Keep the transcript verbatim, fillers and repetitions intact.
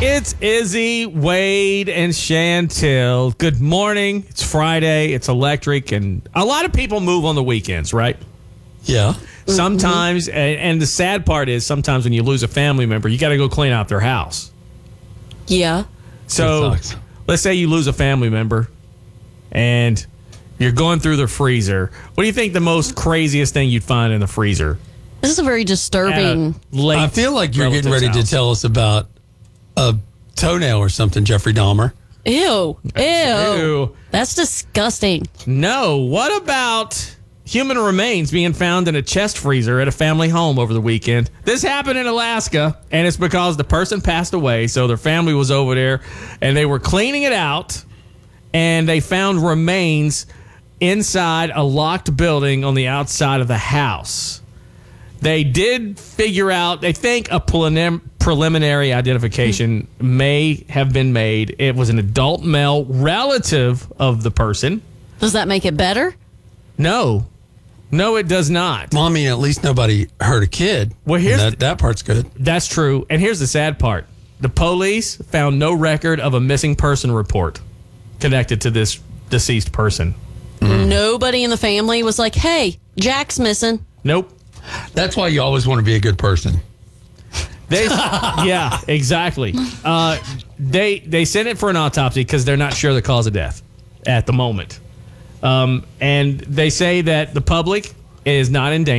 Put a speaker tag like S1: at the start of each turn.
S1: It's Izzy, Wade, and Chantel. Good morning. It's Friday. It's electric, and a lot of people move on the weekends, right?
S2: Yeah.
S1: Sometimes, and, and the sad part is sometimes when you lose a family member, you got to go clean out their house.
S3: Yeah.
S1: So
S2: sucks.
S1: let's say you lose a family member, and you're going through the freezer. What do you think the most craziest thing you'd find in the freezer?
S3: This is a very
S1: At a
S3: disturbing.
S1: late
S2: I feel like you're getting ready
S1: relative's
S2: to
S1: house?
S2: tell us about a toenail or something, Jeffrey Dahmer.
S3: Ew. Ew.
S1: Ew.
S3: That's disgusting.
S1: No. What about human remains being found in a chest freezer at a family home over the weekend? This happened in Alaska, and it's because the person passed away, so their family was over there, and they were cleaning it out, and they found remains inside a locked building on the outside of the house. They did figure out, they think a prelim- preliminary identification may have been made. It was an adult male relative of the person.
S3: Does that make it better?
S1: No. No, it does not.
S2: Well, I mean, at least nobody hurt a kid.
S1: Well, here's
S2: that, that part's good.
S1: That's true. And here's the sad part. The police found no record of a missing person report connected to this deceased person.
S3: Nobody in the family was like, hey, Jack's missing.
S1: Nope.
S2: That's why you always want to be a good person.
S1: They, yeah, exactly. Uh, they they sent it for an autopsy because they're not sure the cause of death at the moment. Um, and they say that the public is not in danger.